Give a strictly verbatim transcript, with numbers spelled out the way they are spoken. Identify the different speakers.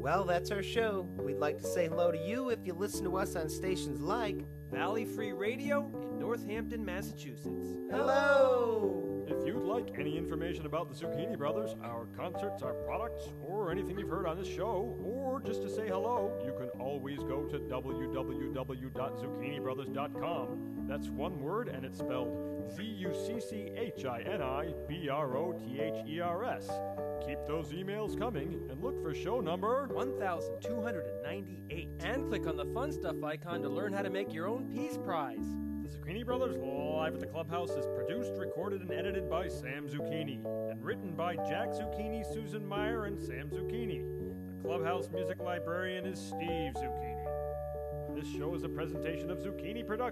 Speaker 1: Well, that's our show. We'd like to say hello to you if you listen to us on stations like
Speaker 2: Valley Free Radio in Northampton, Massachusetts.
Speaker 1: Hello!
Speaker 3: If you'd like any information about the Zucchini Brothers, our concerts, our products, or anything you've heard on this show, or just to say hello, you can always go to w w w dot zucchini brothers dot com. That's one word, and it's spelled Z U C C H I N I B R O T H E R S. Keep those emails coming, and look for show number
Speaker 2: one thousand two hundred ninety-eight. And click on the fun stuff icon to learn how to make your own Peace Prize.
Speaker 3: The Zucchini Brothers Live at the Clubhouse is produced, recorded, and edited by Sam Zucchini, and written by Jack Zucchini, Susan Meyer, and Sam Zucchini. The Clubhouse music librarian is Steve Zucchini. This show is a presentation of Zucchini Productions.